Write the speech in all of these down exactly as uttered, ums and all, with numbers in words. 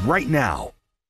right now.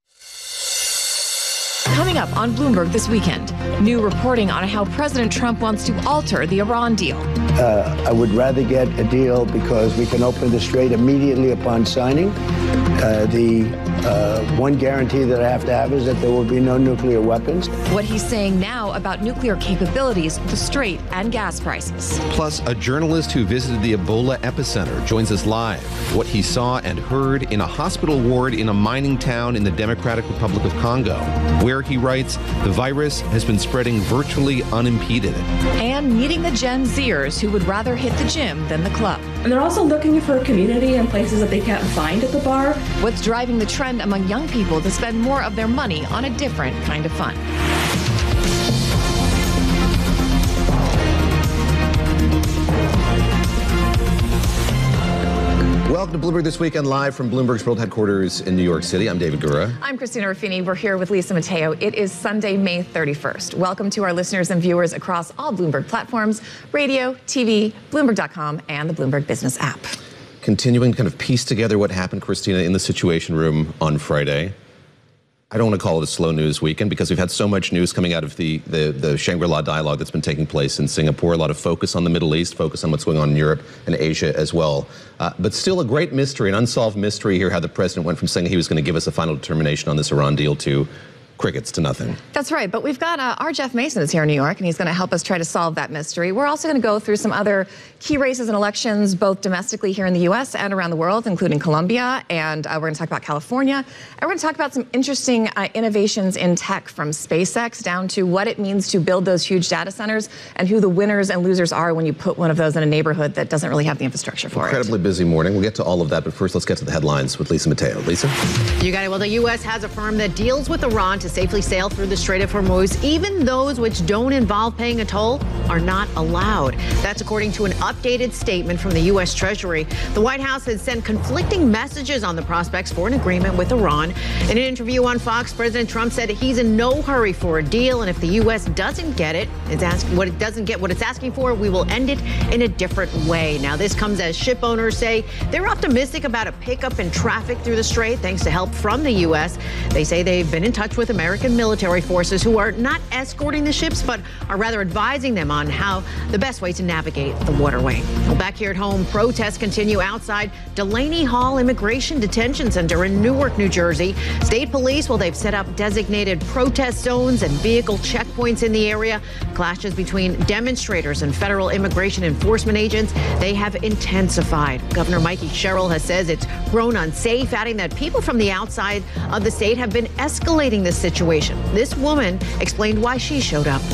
Coming up on Bloomberg this weekend, new reporting on how President Trump wants to alter the Iran deal. Uh, I would rather get a deal because we can open the strait immediately upon signing. Uh, the uh, one guarantee that I have to have is that there will be no nuclear weapons. What he's saying now about nuclear capabilities, the strait, and gas prices. Plus, a journalist who visited the Ebola epicenter joins us live. What he saw and heard in a hospital ward in a mining town in the Democratic Republic of Congo, where he writes, the virus has been spreading virtually unimpeded. And meeting the Gen Zers who would rather hit the gym than the club. And they're also looking for community in places that they can't find at the bar. What's driving the trend among young people to spend more of their money on a different kind of fun? Welcome to Bloomberg This Weekend, live from Bloomberg's World Headquarters in New York City. I'm David Gura. I'm Christina Ruffini. We're here with Lisa Mateo. It is Sunday, May thirty-first. Welcome to our listeners and viewers across all Bloomberg platforms, radio, T V, Bloomberg dot com, and the Bloomberg Business app. Continuing to kind of piece together what happened, Christina, in the Situation Room on Friday. I don't want to call it a slow news weekend because we've had so much news coming out of the, the, the Shangri-La dialogue that's been taking place in Singapore. A lot of focus on the Middle East, focus on what's going on in Europe and Asia as well. Uh, but still a great mystery, an unsolved mystery here, how the president went from saying he was going to give us a final determination on this Iran deal to crickets to nothing. That's right. But we've got uh, our Jeff Mason is here in New York, and he's going to help us try to solve that mystery. We're also going to go through some other key races and elections, both domestically here in the U S and around the world, including Colombia. And uh, we're going to talk about California. And we're going to talk about some interesting uh, innovations in tech, from SpaceX down to what it means to build those huge data centers and who the winners and losers are when you put one of those in a neighborhood that doesn't really have the infrastructure for Incredibly it. Incredibly busy morning. We'll get to all of that. But first, let's get to the headlines with Lisa Mateo. Lisa? You got it. Well, the U S has a firm that deals with Iran to safely sail through the Strait of Hormuz. Even those which don't involve paying a toll are not allowed. That's according to an updated statement from the U S Treasury. The White House has sent conflicting messages on the prospects for an agreement with Iran. In an interview on Fox, President Trump said he's in no hurry for a deal, and if the U S doesn't get it, it's asking what it doesn't get what it's asking for, we will end it in a different way. Now, this comes as ship owners say they're optimistic about a pickup in traffic through the strait thanks to help from the U S. They say they've been in touch with American military forces who are not escorting the ships, but are rather advising them on how the best way to navigate the waterway. Well, back here at home, protests continue outside Delaney Hall Immigration Detention Center in Newark, New Jersey. State police, well, they've set up designated protest zones and vehicle checkpoints in the area. Clashes between demonstrators and federal immigration enforcement agents, they have intensified. Governor Mikey Sherrill has says it's grown unsafe, adding that people from the outside of the state have been escalating this situation. This woman explained why she showed up.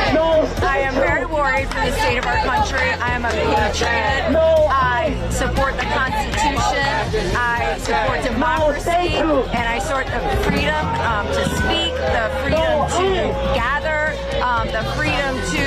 I am very worried for the state of our country. I am a patriot. I support the Constitution. I support democracy. And I support the freedom um, to speak, the freedom to gather, um, the freedom to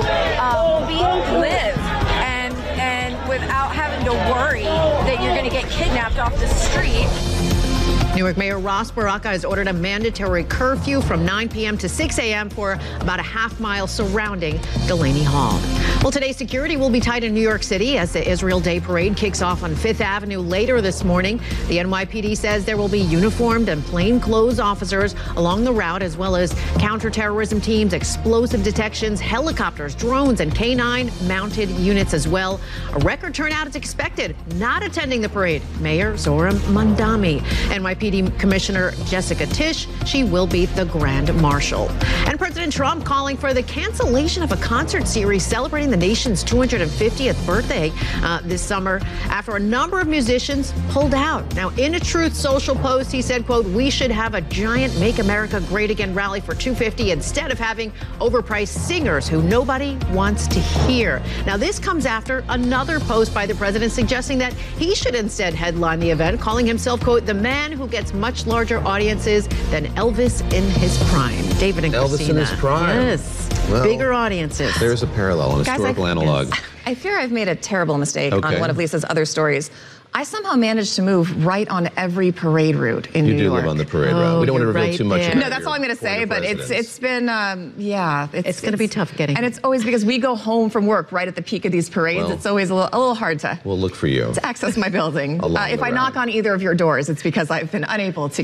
um, be, live. And, and without having to worry that you're going to get kidnapped off the street. Newark Mayor Ross Baraka has ordered a mandatory curfew from nine p.m. to six a.m. for about a half mile surrounding Delaney Hall. Well, today security will be tight in New York City as the Israel Day Parade kicks off on Fifth Avenue later this morning. The N Y P D says there will be uniformed and plainclothes officers along the route, as well as counterterrorism teams, explosive detections, helicopters, drones, and K nine mounted units as well. A record turnout is expected. Not attending the parade, Mayor Zohran Mamdani. N Y P D Commissioner Jessica Tisch, she will be the Grand Marshal. And President Trump calling for the cancellation of a concert series celebrating the nation's two hundred fiftieth birthday uh, this summer after a number of musicians pulled out. Now, in a Truth Social post, he said, quote, we should have a giant Make America Great Again rally for two fifty instead of having overpriced singers who nobody wants to hear. Now, this comes after another post by the president suggesting that he should instead headline the event, calling himself, quote, the man who gets much larger audiences than Elvis in his prime. David and Elvis Christina. in his prime. Yes. Well, bigger audiences. There's a parallel, an Guys, historical I, analog. I fear I've made a terrible mistake Okay. on one of Lisa's other stories. I somehow managed to move right on every parade route in You New do York. live on the parade Oh, route. We don't want to you're reveal right too much there. about No, that's your all I'm going to say, point of but it's residence. it's been, um, yeah. It's, It's gonna be tough getting And it's always because we go home from work right at the peak of these parades. Well, it's always a little, a little hard to, We'll look for you. to access my building. Along Uh, if the I knock route. on either of your doors, it's because I've been unable to